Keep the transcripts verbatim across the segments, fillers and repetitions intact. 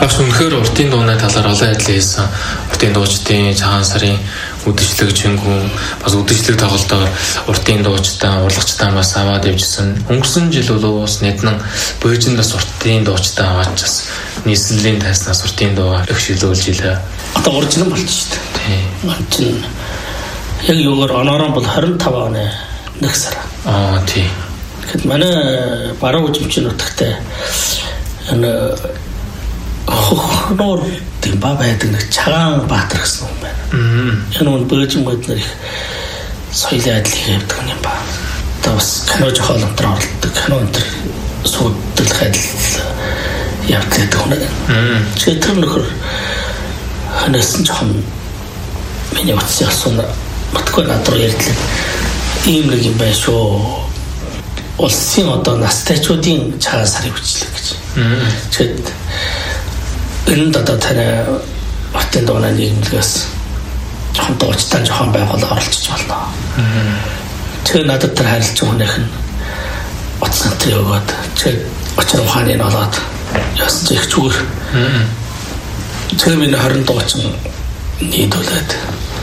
Багш үнэхээр уртын дууны талаар олон ажил хийсэн. Уртын дуучдын цагаан сарын үдшилэг чингүү бас үдшилэг тоглолтоор уртын дуучдаа урлагчдаа бас аваад явжсэн. Өнгөрсөн жил бол бас нэгэн Бөөжинд бас уртын дуучдаа аваад бас нийслэлийн тайснаас уртын дуугаар их шилжүүлж илээ. Одоо оржин болж шүү дээ. Тийм. Оржин яг юугаар оноорон бол двадцать пять оны нэг сар. Аа тийм. Тэгэхэд манай баруун үзмчийн нутагтай энэ хоноор тийм ба байдаг нэг Цагаан Баатар гэсэн хүн байна. Энэ хүн Бөөжин мод нар их соёлын адил хийдэг юм ба. Одоо бас кино жохол өнтер оролцдог. Кино өнтер суудлах адил явдаг хүн. Тэгээд тэр нөхөр ханасан жоохон миний утас ясан батгүй надруу ярьдлаа. Ийм нэг юм байна шүү. Улсын одоо настайчуудын цагаан сарын хүчлэг гэж. Тэгээд энэ одоо танай уртын дууны нийгэмлэгээс жоохон дуучтан жоохон байгуул оролцож байна. Тэгээд надад тэр харилцаж хүнийх нь утас натри өгөөд тэгээд очир ухааны нь болоод яасан ч их зүгээр. Тэгээд миний харин дуучин нийлүүлээд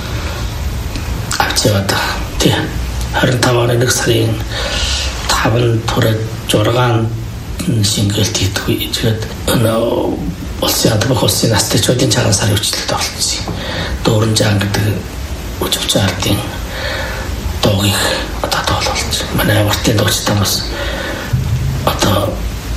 авчиад тийм двадцать пять оны нэг сарын таван төрөд жургаан шингэлт хийдгүй. Тэгээд энэ улсын адбах улсын настайчуудын цагаан сарын хүчлэлд оролцсон. Дөрөн жаан гэдэг үживч ардын дуугийг одоо тоглуулж. Манай уртын дуучтай бас одоо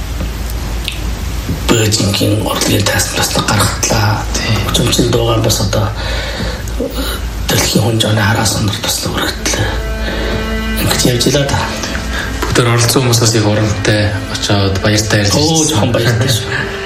Бөөжингийн урлагийн тайснаас гаргатлаа. Үживчийн дуугаар бас одоо дэлхийн хүн жооны хараас онор бас өргөтлөө. Ингэж явж илаа та. Бүгд оролцсон хүмүүсээс их урамтай очоод баяртай ярьж. Оо жоохон баяртай шүү.